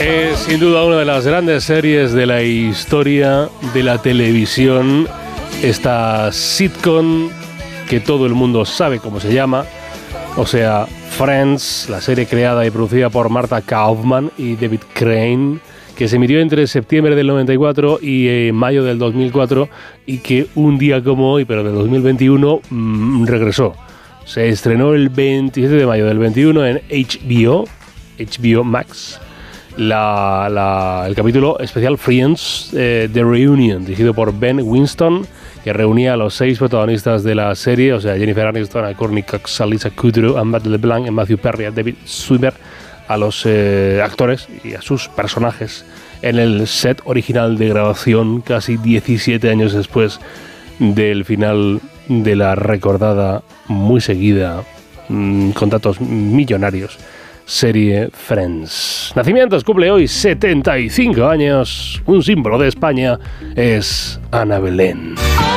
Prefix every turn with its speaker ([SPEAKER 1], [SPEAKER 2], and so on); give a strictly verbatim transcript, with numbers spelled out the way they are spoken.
[SPEAKER 1] Es sin duda una de las grandes series de la historia de la televisión. Esta sitcom que todo el mundo sabe cómo se llama, o sea, Friends, la serie creada y producida por Martha Kaufman y David Crane, que se emitió entre septiembre del noventa y cuatro y eh, mayo del dos mil cuatro, y que un día como hoy, pero de dos mil veintiuno, mmm, regresó. Se estrenó el veintisiete de mayo del veintiuno en H B O, H B O Max, la, la, el capítulo especial Friends, eh, The Reunion, dirigido por Ben Winston, que reunía a los seis protagonistas de la serie, o sea, Jennifer Aniston, a Courtney Cox, a Lisa Kudrow, a Matt LeBlanc, a Matthew Perry, a David Schwimmer, a los eh, actores y a sus personajes en el set original de grabación, casi diecisiete años después del final de la recordada, muy seguida, mmm, con datos millonarios, serie Friends. Nacimientos: cumple hoy setenta y cinco años, un símbolo de España es Ana Belén.